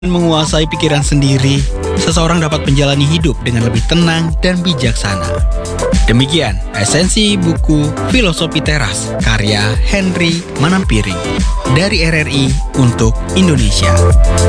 Menguasai pikiran sendiri, seseorang dapat menjalani hidup dengan lebih tenang dan bijaksana. Demikian esensi buku Filosofi Teras karya Henry Manampiring dari RRI untuk Indonesia.